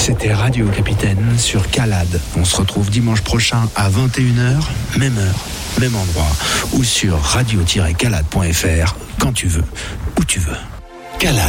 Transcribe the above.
C'était Radio Capitaine sur Calade. On se retrouve dimanche prochain à 21h, même heure, même endroit, ou sur radio-calade.fr, quand tu veux, où tu veux. Calade.